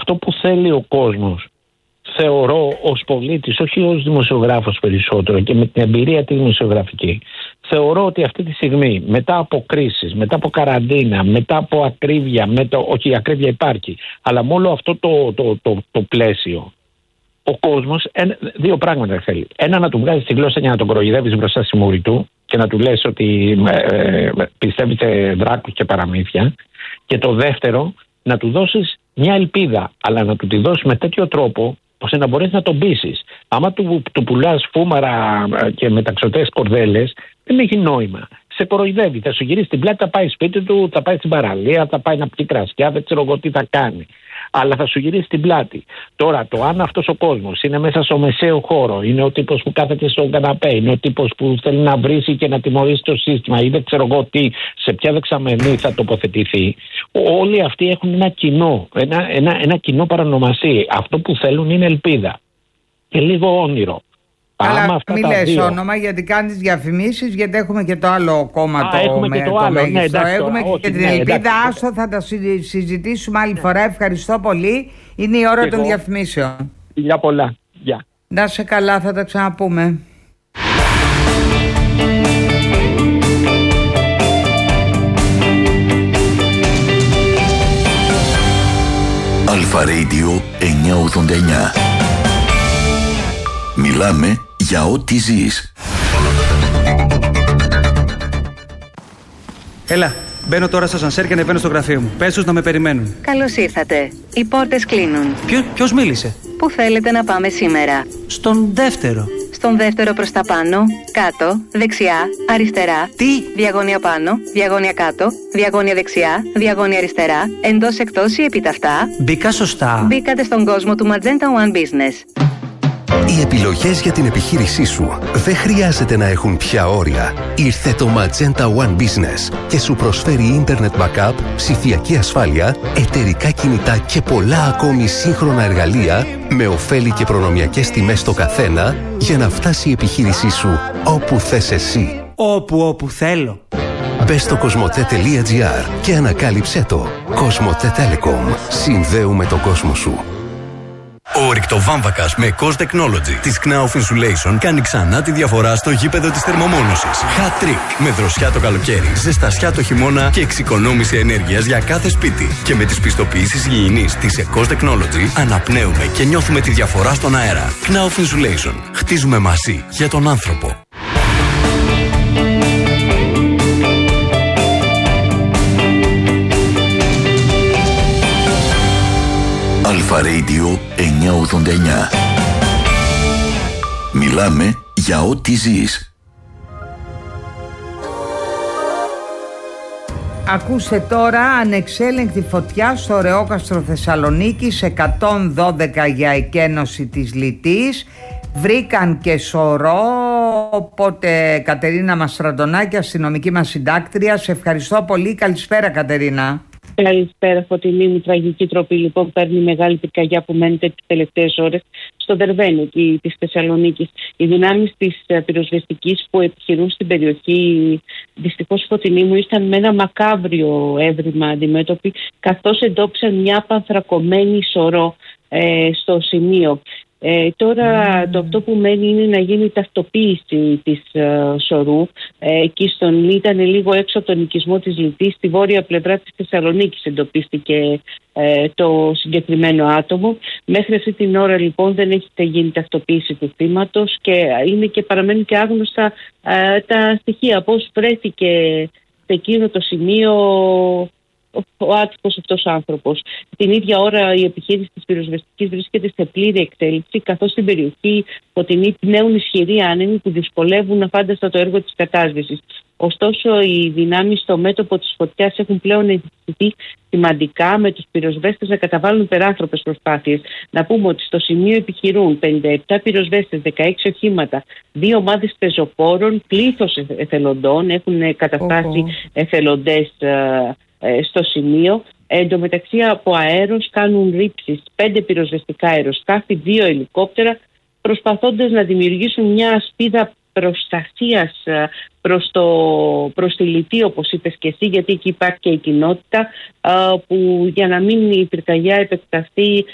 αυτό που θέλει ο κόσμος, θεωρώ ως πολίτης, όχι ως δημοσιογράφος περισσότερο και με την εμπειρία τη δημοσιογραφική, θεωρώ ότι αυτή τη στιγμή μετά από κρίσεις, μετά από καραντίνα, μετά από ακρίβεια, όχι η ακρίβεια υπάρχει, αλλά με όλο αυτό το πλαίσιο, ο κόσμος δύο πράγματα θέλει. Ένα, να του βγάζεις τη γλώσσα για να τον κοροϊδεύεις μπροστά στη μούρη του και να του λες ότι πιστεύει σε δράκους και παραμύθια. Και το δεύτερο, να του δώσεις μια ελπίδα, αλλά να του τη δώσεις με τέτοιο τρόπο ώστε να μπορείς να τον πείσεις. Άμα του πουλάς φούμαρα και μεταξωτές κορδέλες, δεν έχει νόημα. Σε κοροϊδεύει, θα σου γυρίσει την πλάτη, θα πάει σπίτι του, θα πάει στην παραλία, θα πάει να πιει κρασιά, δεν ξέρω εγώ τι θα κάνει. Αλλά θα σου γυρίσει την πλάτη. Τώρα, το αν αυτός ο κόσμος είναι μέσα στο μεσαίο χώρο, είναι ο τύπος που κάθεται στον καναπέ, είναι ο τύπος που θέλει να βρίσει και να τιμωρήσει το σύστημα ή δεν ξέρω εγώ τι, σε ποια δεξαμενή θα τοποθετηθεί, όλοι αυτοί έχουν ένα κοινό, ένα κοινό παρανομαστή. Αυτό που θέλουν είναι ελπίδα και λίγο όνειρο. Αλλά μη λες όνομα, γιατί κάνεις διαφημίσεις, γιατί έχουμε και το άλλο κόμμα έχουμε και την ελπίδα. Άστο, θα τα συζητήσουμε άλλη φορά. Ευχαριστώ πολύ. Είναι η ώρα των διαφημίσεων. Για πολλά. Γεια. Να σε καλά, θα τα ξαναπούμε. Αλφα Radio 989. Μιλάμε για ό,τι ζεις. Έλα, μπαίνω τώρα στο ασανσέρ και ανεβαίνω στο γραφείο μου. Πες τους να με περιμένουν. Καλώς ήρθατε. Οι πόρτες κλείνουν. Ποιος μίλησε? Πού θέλετε να πάμε σήμερα? Στον δεύτερο. Στον δεύτερο προς τα πάνω, κάτω, δεξιά, αριστερά. Τι? Διαγώνια πάνω, διαγώνια κάτω, διαγώνια δεξιά, διαγώνια αριστερά, εντός εκτός ή επιταυτά. Μπήκα σωστά? Μπήκατε στον κόσμο του Magenta One Business. Οι επιλογές για την επιχείρησή σου δεν χρειάζεται να έχουν πια όρια. Ήρθε το Magenta One Business και σου προσφέρει Internet Backup, ψηφιακή ασφάλεια, εταιρικά κινητά και πολλά ακόμη σύγχρονα εργαλεία με ωφέλη και προνομιακές τιμές στο καθένα για να φτάσει η επιχείρησή σου όπου θες εσύ. Όπου θέλω. Μπες στο cosmote.gr και ανακάλυψέ το. Cosmote Telecom. Συνδέουμε τον κόσμο σου. Ο ρηκτοβάμβακας με COS Technology της Knauf Insulation κάνει ξανά τη διαφορά στο γήπεδο της θερμομόνωσης. Hat Trick. Με δροσιά το καλοκαίρι, ζεστασιά το χειμώνα και εξοικονόμηση ενέργειας για κάθε σπίτι. Και με τις πιστοποιήσεις υγιεινής της COS Technology αναπνέουμε και νιώθουμε τη διαφορά στον αέρα. Knauf Insulation. Χτίζουμε μαζί για τον άνθρωπο. Αλφα Radio 989. Μιλάμε για ό,τι ζεις. Ακούστε τώρα, ανεξέλεγκτη φωτιά στο Ρεόκαστρο Θεσσαλονίκης, 112 για εκένωση της Λιτής. Βρήκαν και σωρό, οπότε Κατερίνα Μαστραντονάκη, αστυνομική μας συντάκτρια, σε ευχαριστώ πολύ. Καλησπέρα Κατερίνα. Καλησπέρα Φωτεινή μου. Τραγική τροπή λοιπόν παίρνει μεγάλη πυρκαγιά που μένεται τις τελευταίες ώρες στο Δερβένι της Θεσσαλονίκης. Οι δυνάμεις της πυροσβεστικής που επιχειρούν στην περιοχή, δυστυχώς Φωτεινή μου, ήρθαν με ένα μακάβριο έβριμα αντιμέτωποι, καθώς εντόπισαν μια πανθρακωμένη σωρό στο σημείο. Τώρα το αυτό που μένει είναι να γίνει η ταυτοποίηση της σωρού. Εκεί ήταν λίγο έξω από τον οικισμό της Λιτής, στη βόρεια πλευρά της Θεσσαλονίκης εντοπίστηκε το συγκεκριμένο άτομο. Μέχρι αυτή την ώρα λοιπόν δεν έχει γίνει ταυτοποίηση του θύματος και είναι και παραμένουν και άγνωστα τα στοιχεία. Πώς βρέθηκε σε εκείνο το σημείο ο άτυπος αυτός άνθρωπος. Την ίδια ώρα η επιχείρηση της πυροσβεστικής βρίσκεται σε πλήρη εξέλιξη, καθώς στην περιοχή Φωτεινή πνέουν ισχυροί άνεμοι που δυσκολεύουν αφάνταστα το έργο της κατάσβεσης. Ωστόσο, οι δυνάμεις στο μέτωπο της φωτιάς έχουν πλέον ενισχυθεί σημαντικά, με τους πυροσβέστες να καταβάλουν υπεράνθρωπες προσπάθειες. Να πούμε ότι στο σημείο επιχειρούν 57 πυροσβέστες, 16 οχήματα, 2 ομάδες πεζοπόρων, πλήθος εθελοντών, έχουν καταφτάσει εθελοντές στο σημείο. Εν τω μεταξύ από αέρος κάνουν ρήψεις 5 πυροσβεστικά αεροσκάφη, 2 ελικόπτερα, προσπαθώντας να δημιουργήσουν μια ασπίδα προστασίας προς τη Λιτή, όπως είπες και εσύ, γιατί εκεί υπάρχει και η κοινότητα που, για να μην η πυρκαγιά επεκταθεί,